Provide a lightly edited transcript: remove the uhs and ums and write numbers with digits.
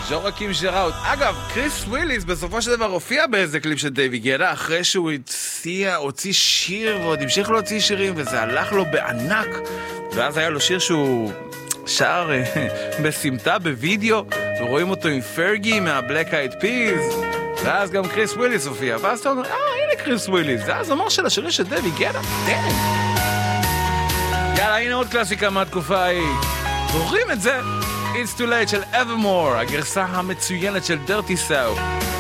ז'ורקים שראות. אגב, קריס וויליס בסופו של דבר הופיע באיזה קליפ של דייוויד גטה, אחרי שהוא הוציא שיר ועוד המשיך להוציא שירים, וזה הלך לו בענק, ואז היה לו שיר שהוא שר בסמטה בווידאו, ורואים אותו עם פרגי מהבלק אייד פיז, ואז גם קריס וויליס הופיע, ואז אתה אומר, הנה קריס וויליס, זה הזמר של השירים של דייוויד גטה, יאללה, הנה עוד קלאסיקה מהתקופה ההיא, זוכרים את זה? It's Too Late של Evermore, הגרסה המצוינת של Dirty South.